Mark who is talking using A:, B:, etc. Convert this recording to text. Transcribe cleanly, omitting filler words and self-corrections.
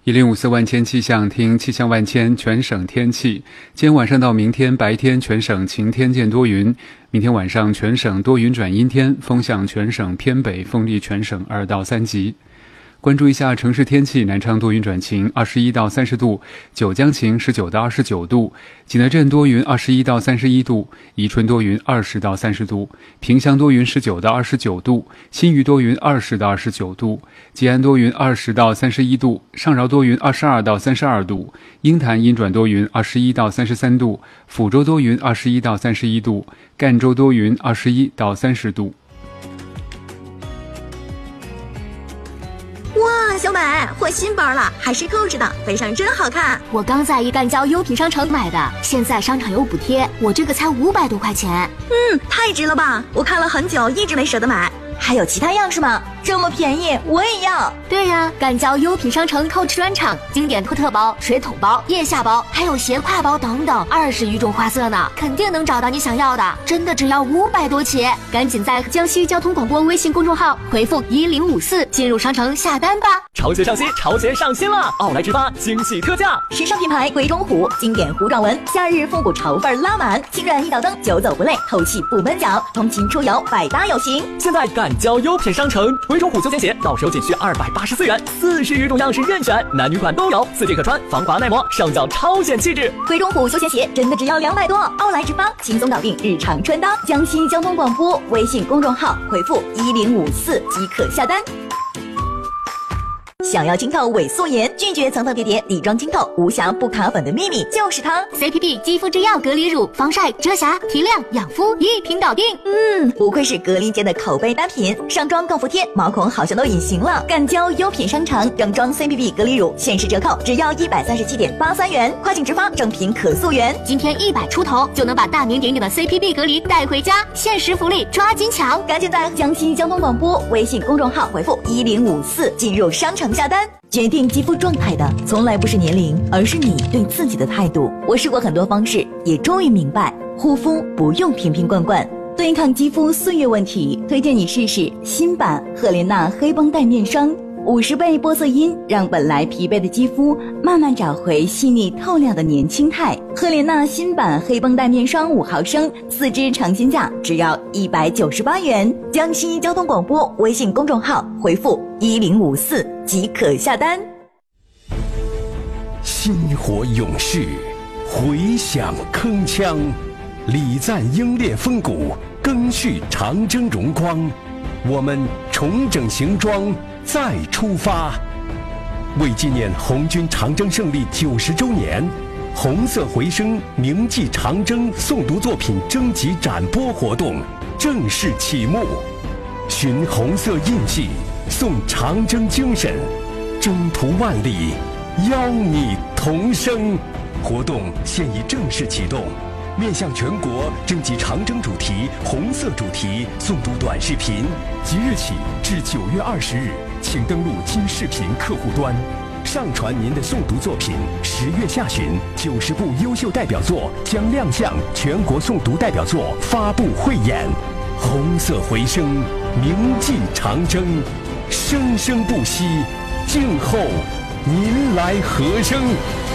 A: 1054万千气象，听气象万千，全省天气。今天晚上到明天白天全省晴天见多云，明天晚上全省多云转阴天，风向全省偏北，风力全省2到3级。关注一下城市天气，南昌多云转晴，21到30度；九江晴，19到29度；济南镇多云，21到31度；宜春多云，20到30度；萍乡多云，19到29度；新余多云，20到29度；吉安多云，20到31度；上饶多云，22到32度；鹰潭阴转多云，21到33度；抚州多云，21到31度；赣州多云，21到30度。
B: 哇，小美，换新包了，还是扣子的，背上真好看。
C: 我刚在一赣胶优品商城买的，现在商场有补贴，我这个才500多块钱。
B: 太值了吧！我看了很久，一直没舍得买。
D: 还有其他样式吗？这么便宜，我也要。
C: 对呀，赣胶优品商城Coach专场，经典托特包、水桶包、腋下包，还有斜挎包等等，20余种花色呢，肯定能找到你想要的。真的只要500多起，赶紧在江西交通广播微信公众号回复1054进入商城下单吧。
E: 潮鞋上新，潮鞋上新了！奥莱直发惊喜特价，
D: 时尚品牌鬼冢虎，经典糊状纹，夏日复古潮范拉满，轻软一脚蹬，久走不累，透气不闷脚，通勤出游百搭有型。
E: 现在赣胶优品商城，鬼冢虎休闲鞋到手仅需284元，40余种样式任选，男女款都有，4件可穿，防滑耐磨，上脚超显气质。
D: 鬼冢虎休闲鞋真的只要200多，奥莱直发轻松搞定日常穿搭。江西交通广播微信公众号回复1054即可下单。想要清透伪素颜，拒绝层层叠叠，底妆清透，无瑕不卡粉的秘密就是它
C: CPB 肌肤之钥隔离乳，防晒、遮瑕、提亮、养肤一瓶搞定。
D: 不愧是隔离间的口碑单品，上妆更服帖，毛孔好像都隐形了。赣胶优品商城正装 CPB 隔离乳限时折扣，只要137.83元，跨境直发，正品可溯源。
C: 今天100出头就能把大名鼎鼎的 CPB 隔离带回家，限时福利，抓紧抢！
D: 赶紧在江西交通广播微信公众号回复1054进入商城下单。决定肌肤状态的从来不是年龄，而是你对自己的态度。我试过很多方式，也终于明白，护肤不用瓶瓶罐罐。对抗肌肤岁月问题，推荐你试试新版赫莲娜黑绷带面霜，50倍玻色因，让本来疲惫的肌肤慢慢找回细腻透亮的年轻态。赫莲娜新版黑绷带面霜5毫升，4支尝鲜价只要198元。江西交通广播微信公众号回复1054即可下单。
F: 薪火勇士，回响铿锵，礼赞英烈风骨，赓续长征荣光。我们重整行装，再出发。为纪念红军长征胜利90周年，红色回声铭记长征诵读作品征集展播活动正式启幕。寻红色印记，颂长征精神，征途万里，邀你同声。活动现已正式启动，面向全国征集长征主题、红色主题诵读短视频，即日起至9月20日，请登录今视频客户端，上传您的诵读作品。10月下旬，90部优秀代表作将亮相全国诵读代表作发布汇演。红色回声，铭记长征，生生不息，静候您来和声。